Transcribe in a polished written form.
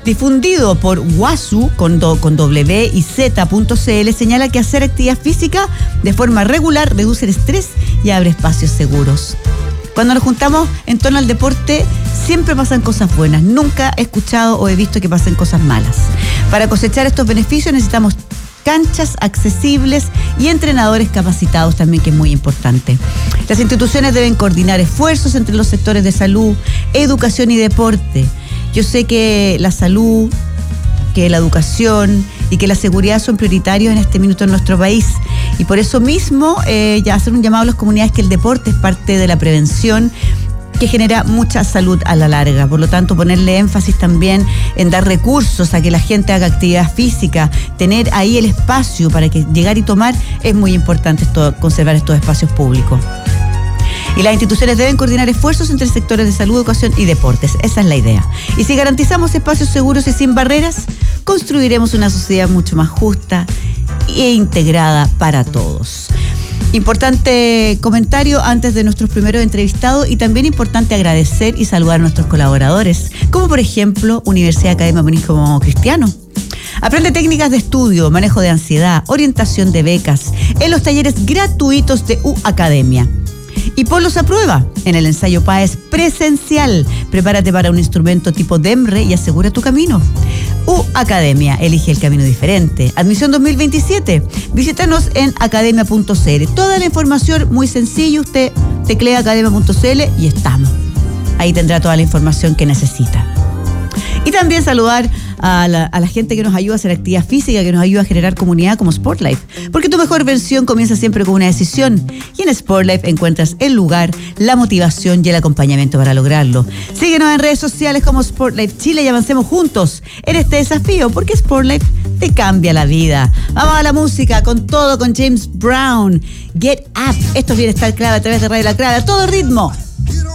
difundido por WASU con W y Z.cl, señala que hacer actividad física de forma regular reduce el estrés y abre espacios seguros. Cuando nos juntamos en torno al deporte, siempre pasan cosas buenas. Nunca he escuchado o he visto que pasen cosas malas. Para cosechar estos beneficios necesitamos canchas accesibles y entrenadores capacitados también, que es muy importante. Las instituciones deben coordinar esfuerzos entre los sectores de salud, educación y deporte. Yo sé que la salud, que la educación y que la seguridad son prioritarios en este minuto en nuestro país. Y por eso mismo, ya hacer un llamado a las comunidades que el deporte es parte de la prevención que genera mucha salud a la larga. Por lo tanto, ponerle énfasis también en dar recursos a que la gente haga actividad física, tener ahí el espacio para que llegar y tomar, es muy importante conservar estos espacios públicos. Y las instituciones deben coordinar esfuerzos entre sectores de salud, educación y deportes. Esa es la idea. Y si garantizamos espacios seguros y sin barreras, construiremos una sociedad mucho más justa e integrada para todos. Importante comentario antes de nuestros primeros entrevistados, y también importante agradecer y saludar a nuestros colaboradores, como por ejemplo Universidad Academia Humanismo Cristiano. Aprende técnicas de estudio, manejo de ansiedad, orientación de becas en los talleres gratuitos de Academia. Y ponlos a prueba en el ensayo PAES presencial. Prepárate para un instrumento tipo DEMRE y asegura tu camino. Academia, elige el camino diferente. Admisión 2027. Visítanos en academia.cl. Toda la información muy sencilla. Usted teclea academia.cl y estamos. Ahí tendrá toda la información que necesita. Y también saludar a la gente que nos ayuda a hacer actividad física, que nos ayuda a generar comunidad, como Sportlife. Porque tu mejor versión comienza siempre con una decisión. Y en Sportlife encuentras el lugar, la motivación y el acompañamiento para lograrlo. Síguenos en redes sociales como Sportlife Chile y avancemos juntos en este desafío, porque Sportlife te cambia la vida. Vamos a la música, con todo, con James Brown. Get Up. Esto es Bienestar Clave a través de Radio La Clave. A todo ritmo.